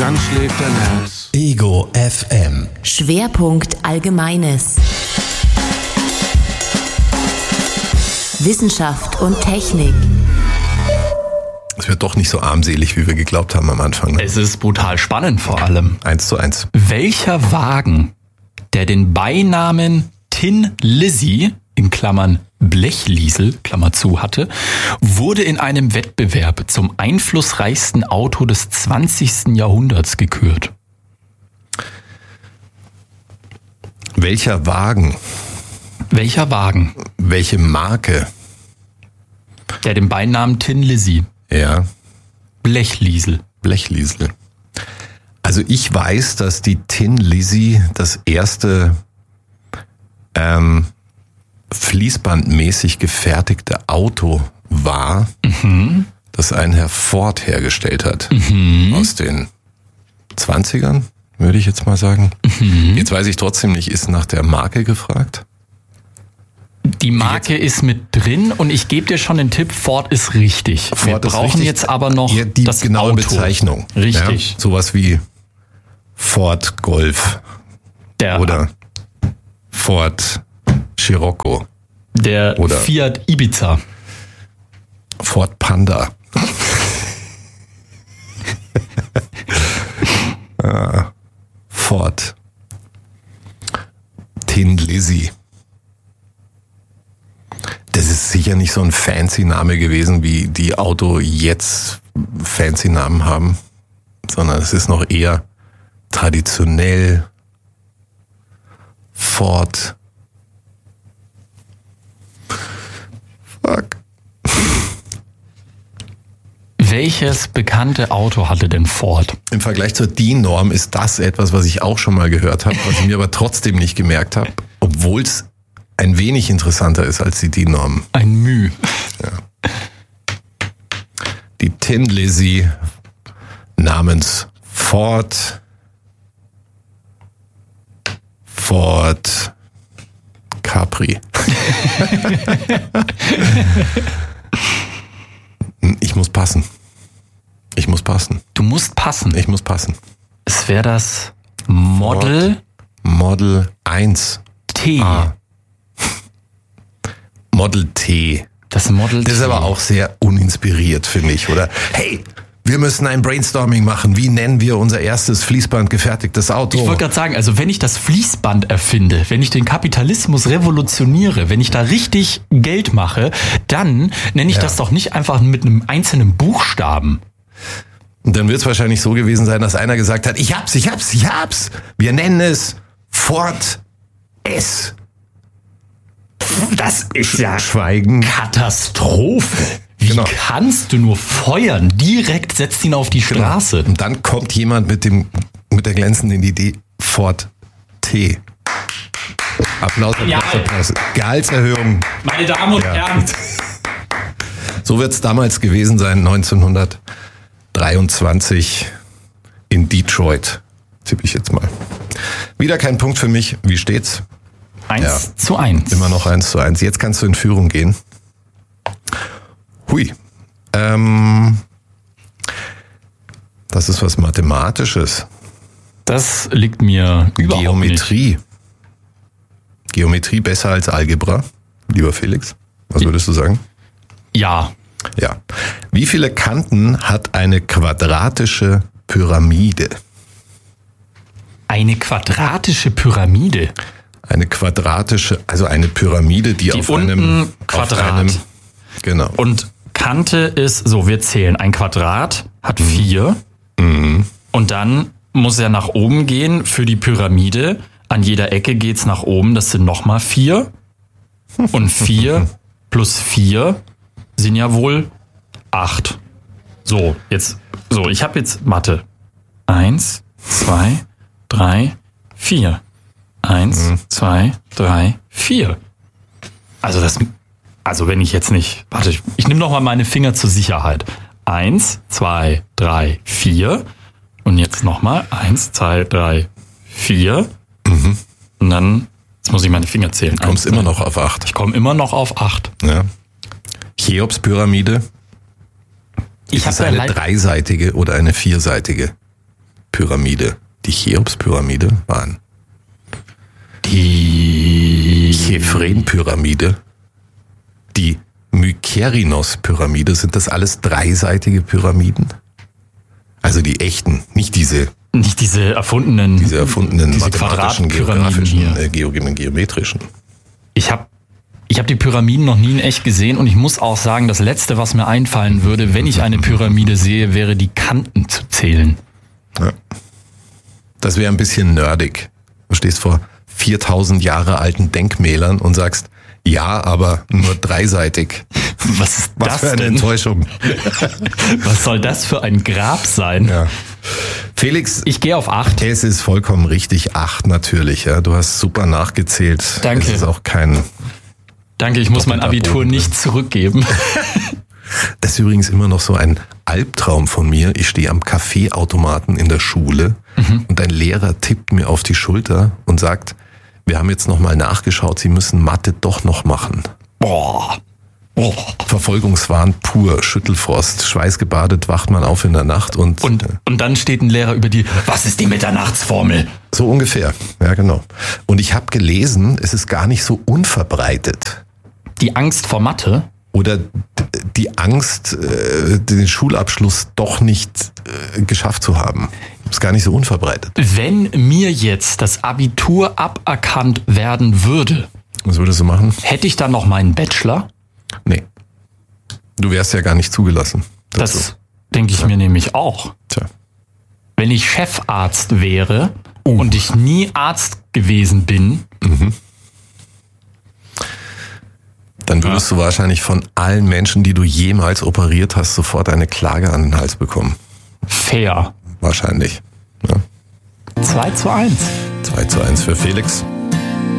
dann schläft er nass. Ego FM. Schwerpunkt Allgemeines. Wissenschaft und Technik. Es wird doch nicht so armselig, wie wir geglaubt haben am Anfang. Ne? Es ist brutal spannend vor allem. 1:1. Welcher Wagen, der den Beinamen Tin Lizzy, in Klammern Blechliesel, Klammer zu, hatte, wurde in einem Wettbewerb zum einflussreichsten Auto des 20. Jahrhunderts gekürt? Welcher Wagen? Welcher Wagen? Welche Marke? Der den Beinamen Tin Lizzy. Ja. Blechliesel. Blechliesel. Also ich weiß, dass die Tin Lizzy das erste fließbandmäßig gefertigte Auto war, das ein Herr Ford hergestellt hat. Aus den 20ern, würde ich jetzt mal sagen. Jetzt weiß ich trotzdem nicht, ist nach der Marke gefragt? Die Marke ist mit drin und ich gebe dir schon den Tipp, Ford ist richtig. Wir brauchen richtig, jetzt aber noch die das genaue Auto. Bezeichnung. Richtig. Ja, sowas wie Ford Golf oder Ford Scirocco. Der oder Fiat Ibiza. Ford Panda. Ford Tin Lizzy. Das ist sicher nicht so ein fancy Name gewesen, wie die Auto jetzt fancy Namen haben, sondern es ist noch eher traditionell. Ford. Fuck. Welches bekannte Auto hatte denn Ford? Im Vergleich zur DIN-Norm ist das etwas, was ich auch schon mal gehört habe, was ich mir aber trotzdem nicht gemerkt habe, obwohl es ein wenig interessanter ist als die DIN-Norm. Ein Müh. Ja. Die Tin Lizzy namens Ford Capri. Ich muss passen. Du musst passen. Ich muss passen. Es wäre das Model Model 1. T. Model T. Das Model Das ist T. aber auch sehr uninspiriert, finde ich, oder? Hey, wir müssen ein Brainstorming machen. Wie nennen wir unser erstes Fließband gefertigtes Auto? Ich wollte gerade sagen, also wenn ich das Fließband erfinde, wenn ich den Kapitalismus revolutioniere, wenn ich da richtig Geld mache, dann nenne ich das doch nicht einfach mit einem einzelnen Buchstaben. Und dann wird es wahrscheinlich so gewesen sein, dass einer gesagt hat, ich hab's. Wir nennen es Ford S. Das ist ja Schweigen. Katastrophe. Wie kannst du nur feuern? Direkt setzt ihn auf die Straße. Und dann kommt jemand mit der glänzenden Idee Ford T. Applaus. Gehaltserhöhung. Meine Damen und Herren. So wird es damals gewesen sein, 1923 in Detroit. Tippe ich jetzt mal. Wieder kein Punkt für mich. Wie steht's? 1:1. Immer noch 1:1. Jetzt kannst du in Führung gehen. Hui. Das ist was Mathematisches. Das liegt mir überhaupt Geometrie. nicht. Geometrie besser als Algebra, lieber Felix. Was würdest du sagen? Ja. Ja. Wie viele Kanten hat eine quadratische Pyramide? Eine quadratische Pyramide. Eine quadratische, also eine Pyramide, die auf einem Quadrat. Genau. Und Kante ist, so wir zählen, ein Quadrat hat 4 und dann muss er nach oben gehen für die Pyramide. An jeder Ecke geht's nach oben, das sind nochmal 4 und 4 plus 4 sind ja wohl 8. So, ich habe jetzt Mathe. 1, 2, 3, 4. 1, 2, 3, 4. Also wenn ich jetzt nicht... Warte, ich nehme noch mal meine Finger zur Sicherheit. 1, 2, 3, 4. Und jetzt nochmal 1, 2, 3, 4. Und dann, jetzt muss ich meine Finger zählen. Du kommst immer noch auf 8. Ich komme immer noch auf 8. Ja. Cheops-Pyramide. Ist es eine dreiseitige oder eine vierseitige? Cheops-Pyramide. Die Cheops-Pyramide waren Die Chephren-Pyramide, die Mykerinos-Pyramide. Sind das alles dreiseitige Pyramiden? Also die echten, nicht diese erfundenen mathematischen, Quadratpyramiden geografischen, geometrischen. Ich hab die Pyramiden noch nie in echt gesehen und ich muss auch sagen, das Letzte, was mir einfallen würde, wenn ich eine Pyramide sehe, wäre die Kanten zu zählen. Ja. Das wäre ein bisschen nerdig. Du stehst vor 4000 Jahre alten Denkmälern und sagst, ja, aber nur dreiseitig. Was ist Was das für eine denn? Enttäuschung. Was soll das für ein Grab sein? Ja. Felix, Ich gehe auf 8. es ist vollkommen richtig. 8 natürlich. Ja. Du hast super nachgezählt. Danke. Es ist auch kein... Danke, ich muss mein Doppelter Abitur Boden. nicht zurückgeben. Das ist übrigens immer noch so ein Albtraum von mir. Ich stehe am Kaffeeautomaten in der Schule und ein Lehrer tippt mir auf die Schulter und sagt, wir haben jetzt nochmal nachgeschaut, Sie müssen Mathe doch noch machen. Boah. Oh. Verfolgungswahn pur, Schüttelfrost, schweißgebadet wacht man auf in der Nacht und Und dann steht ein Lehrer über die, was ist die Mitternachtsformel? so ungefähr. Ja, genau. Und ich habe gelesen, es ist gar nicht so unverbreitet. Die Angst vor Mathe? Oder die Angst, den Schulabschluss doch nicht geschafft zu haben. Ist gar nicht so unverbreitet. Wenn mir jetzt das Abitur aberkannt werden würde, Was würdest du machen? hätte ich dann noch meinen Bachelor? Nee. Du wärst ja gar nicht zugelassen. dazu. Das denke ich mir nämlich auch. Tja. Wenn ich Chefarzt wäre und ich nie Arzt gewesen bin, Dann würdest du wahrscheinlich von allen Menschen, die du jemals operiert hast, sofort eine Klage an den Hals bekommen. fair. Wahrscheinlich. Ja. 2:1. 2:1 für Felix.